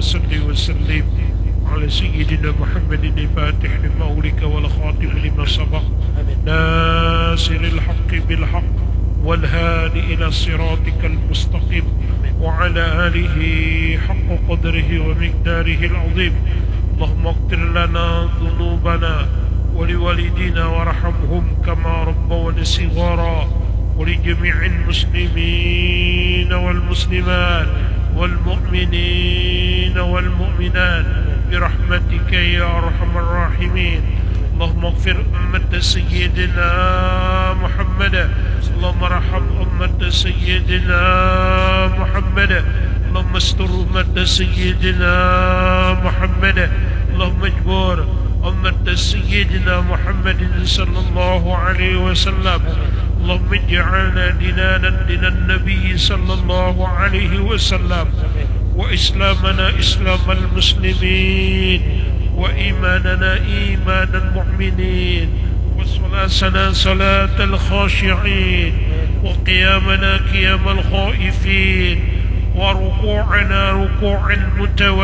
صل وسلم على سيدنا محمد الفاتح لما أغلق والخاتم لما سبق ناصر الحق بالحق والهادي إلى صراطك المستقيم وعلى آله حق قدره ومقداره العظيم. اللهم اغفر لنا ذنوبنا ولوالدينا وارحمهم كما ربونا صغارا ولجميع المسلمين والمسلمات والمؤمنين والمؤمنات برحمتك يا أرحم الراحمين. اللهم اغفر أمة سيدنا محمد، اللهم ارحم أمة سيدنا محمد، اللهم استر أمة سيدنا محمد، اللهم اجبر أمة سيدنا محمد صلى الله عليه وسلم. اللهم اجعلنا دينانا دين النبي صلى الله عليه وسلم، وإسلامنا إسلام المسلمين، وإيماننا إيمان المؤمنين، وصلاتنا صلاة الخاشعين، وقيامنا قيام الخائفين، وركوعنا ركوع المتوالين.